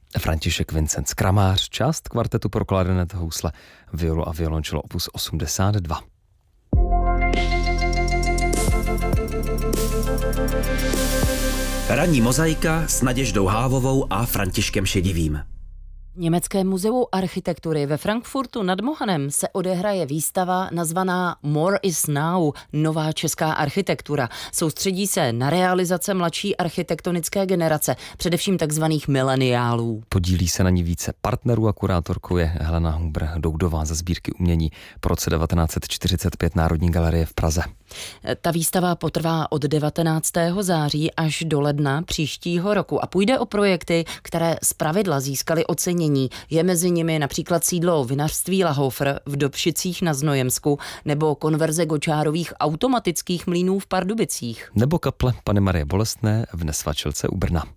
František Vincent Kramář, část kvartetu pro klarinet, housle, violu a violončelo opus 82. Ranní mozaika s Naděždou Hávovou a Františkem Šedivým. V Německém muzeu architektury ve Frankfurtu nad Mohanem se odehraje výstava nazvaná More is Now, nová česká architektura. Soustředí se na realizace mladší architektonické generace, především takzvaných mileniálů. Podílí se na ní více partnerů a kurátorkou je Helena Huber-Doudová ze sbírky umění po roce 1945 Národní galerie v Praze. Ta výstava potrvá od 19. září až do ledna příštího roku a půjde o projekty, které zpravidla získaly ocenění. Je mezi nimi například sídlo vinařství Lahofer v Dobšicích na Znojemsku nebo konverze Gočárových automatických mlýnů v Pardubicích. Nebo kaple Panny Marie Bolestné v Nesvačilce u Brna.